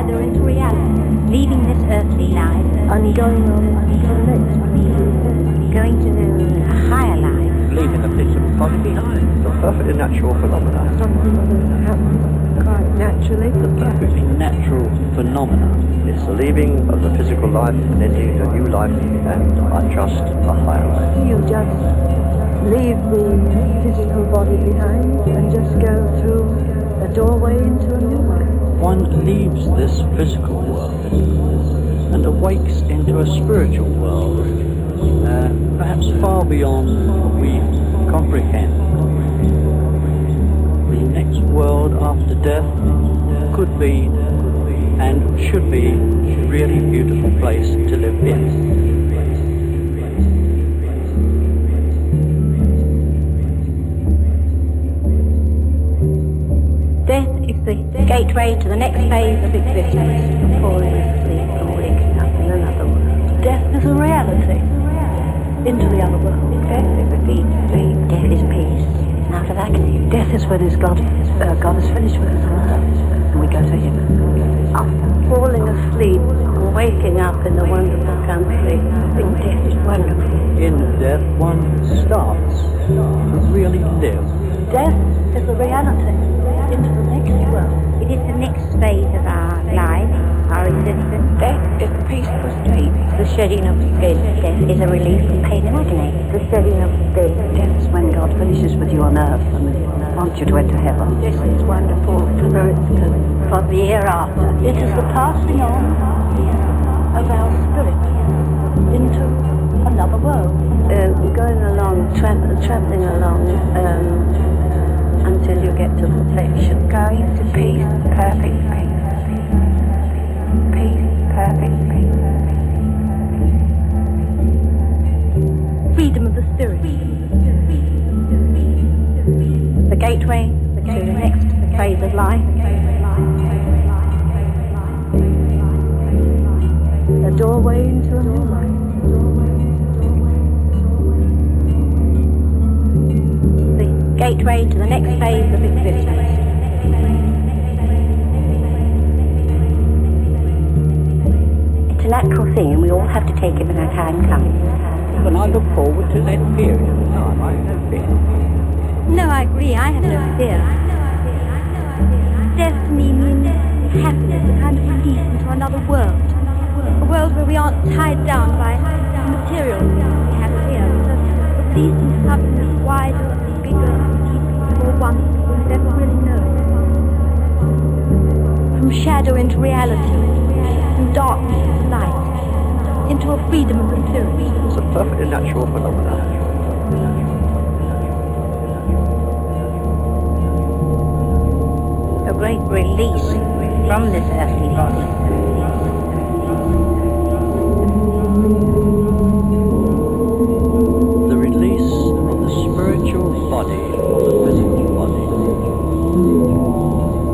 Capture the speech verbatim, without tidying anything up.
shadow into reality, leaving this earthly life and going on to the next, going to a higher life, leaving a physical body behind. The perfectly natural phenomena. Something that happens quite naturally. The perfectly natural phenomena. It's the leaving of the physical life and entering a new life, and I trust a higher life. You just leave the physical body behind and just go through a doorway into a new one. One leaves this physical world and awakes into a spiritual world, uh, perhaps far beyond what we comprehend. The next world after death could be and should be a really beautiful place to live in. death is the gateway to the next phase of existence, falling asleep and waking up in another world. Death is a reality into the other world. Death is defeat, sleep. Death is peace, out of agony. Death is when his God, uh, God is finished with us on earth, and we go to him. After falling asleep and waking up in the wonderful country, I think death is wonderful. In death, one starts to really live. Death is a reality into the next world. It is the next phase of our life, our existence. Death is the peaceful sleep. The shedding of skin. Death is a relief from pain and agony. The shedding of skin. Death is when God finishes with you on earth and wants you to enter heaven. This is wonderful spirits for the hereafter. It is the passing on of our spirit into another world. Uh, going along, tra- travelling along um, until you get to perfection. Going to peace, perfect peace. Peace, perfect peace. Freedom of the spirit. The gateway to the next phase of life. The doorway into a new life. The gateway to the next phase of existence. It's a natural thing, and we all have to take it when our time comes. And I look forward to that period of time. I have fear. No, I agree. I have no fear. Death to me means happiness, a kind of release into another world. A world where we aren't tied down by the material things we have here. It's a release into something wider, bigger, deeper, more wonderful than we've ever really known. From shadow into reality, from darkness into light, into a freedom of the spirit. It's a perfectly natural phenomenon. A great release from this earthly body. The release of the spiritual body from the physical body.